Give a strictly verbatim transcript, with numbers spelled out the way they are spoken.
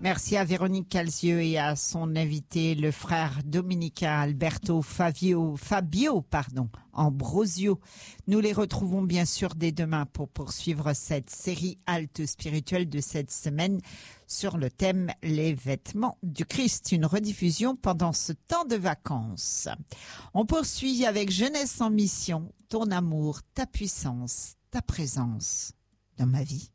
Merci à Véronique Calzieux et à son invité, le frère dominicain Alberto Fabio, Fabio pardon, Ambrosio. Nous les retrouvons bien sûr dès demain pour poursuivre cette série halte spirituelle de cette semaine sur le thème Les vêtements du Christ, une rediffusion pendant ce temps de vacances. On poursuit avec Jeunesse en mission, ton amour, ta puissance, ta présence dans ma vie.